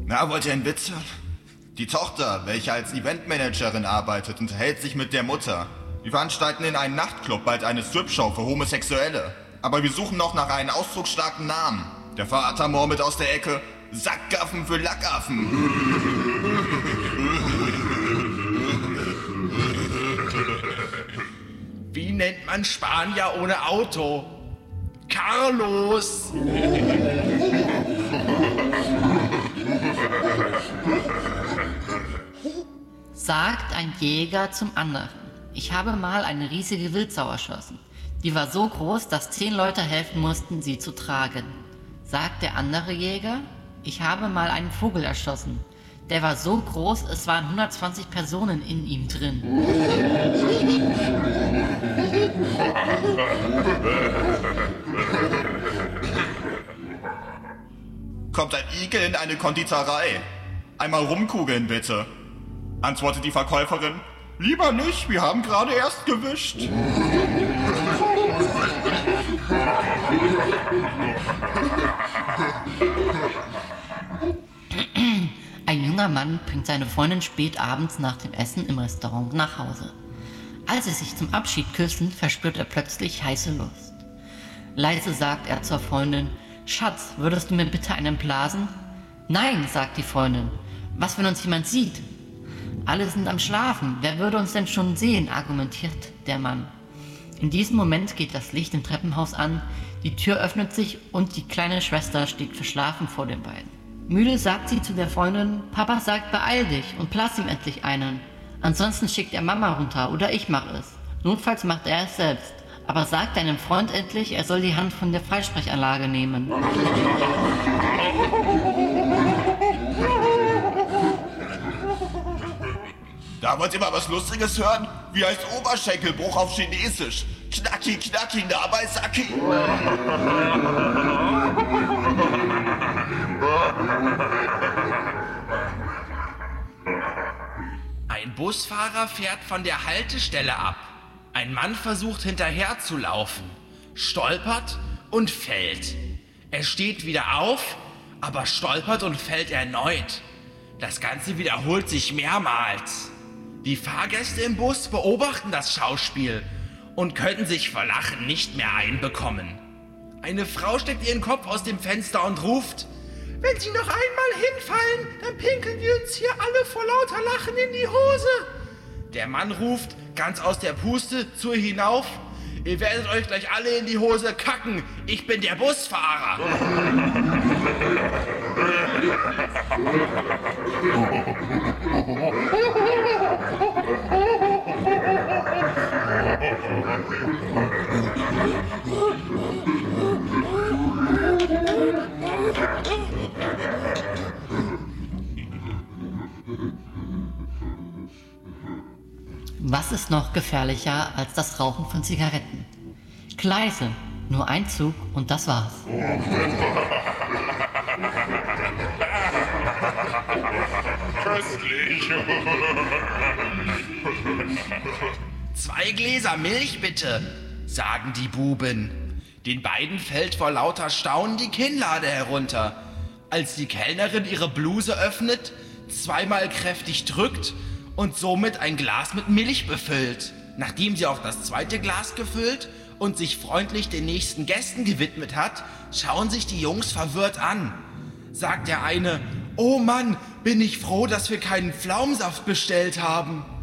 Na, wollt ihr einen Witz hören? Die Tochter, welche als Eventmanagerin arbeitet, unterhält sich mit der Mutter. Wir veranstalten in einem Nachtclub bald eine Stripshow für Homosexuelle. Aber wir suchen noch nach einem ausdrucksstarken Namen. Der Vater murmelt aus der Ecke: Sackgaffen für Lackaffen. Wie nennt man Spanier ohne Auto? Carlos! Sagt ein Jäger zum anderen: Ich habe mal eine riesige Wildsau erschossen. Die war so groß, dass 10 Leute helfen mussten, sie zu tragen. Sagt der andere Jäger: Ich habe mal einen Vogel erschossen. Der war so groß, es waren 120 Personen in ihm drin. Kommt ein Igel in eine Konditorei. Einmal rumkugeln, bitte. Antwortet die Verkäuferin: Lieber nicht, wir haben gerade erst gewischt. Ein junger Mann bringt seine Freundin spät abends nach dem Essen im Restaurant nach Hause. Als sie sich zum Abschied küssen, verspürt er plötzlich heiße Lust. Leise sagt er zur Freundin: Schatz, würdest du mir bitte einen blasen? Nein, sagt die Freundin. Was, wenn uns jemand sieht? Alle sind am Schlafen. Wer würde uns denn schon sehen, argumentiert der Mann. In diesem Moment geht das Licht im Treppenhaus an, die Tür öffnet sich und die kleine Schwester steht verschlafen vor den beiden. Müde sagt sie zu der Freundin: Papa sagt, beeil dich und blass ihm endlich einen. Ansonsten schickt er Mama runter oder ich mache es. Notfalls macht er es selbst. Aber sagt deinem Freund endlich, er soll die Hand von der Freisprechanlage nehmen. Da wollt ihr mal was Lustiges hören? Wie heißt Oberschenkelbruch auf Chinesisch? Knacki, knacki, nah bei Saki. Ein Busfahrer fährt von der Haltestelle ab. Ein Mann versucht hinterherzulaufen, stolpert und fällt. Er steht wieder auf, aber stolpert und fällt erneut. Das Ganze wiederholt sich mehrmals. Die Fahrgäste im Bus beobachten das Schauspiel und können sich vor Lachen nicht mehr einbekommen. Eine Frau steckt ihren Kopf aus dem Fenster und ruft: Wenn Sie noch einmal hinfallen, dann pinkeln wir uns hier alle vor lauter Lachen in die Hose. Der Mann ruft ganz aus der Puste zu ihr hinauf: Ihr werdet euch gleich alle in die Hose kacken. Ich bin der Busfahrer. Was ist noch gefährlicher als das Rauchen von Zigaretten? Gleise, nur ein Zug und das war's. Köstlich. 2 Gläser Milch bitte, sagen die Buben. Den beiden fällt vor lauter Staunen die Kinnlade herunter, als die Kellnerin ihre Bluse öffnet, zweimal kräftig drückt und somit ein Glas mit Milch befüllt. Nachdem sie auch das zweite Glas gefüllt und sich freundlich den nächsten Gästen gewidmet hat, schauen sich die Jungs verwirrt an. Sagt der eine: Oh Mann, bin ich froh, dass wir keinen Pflaumensaft bestellt haben.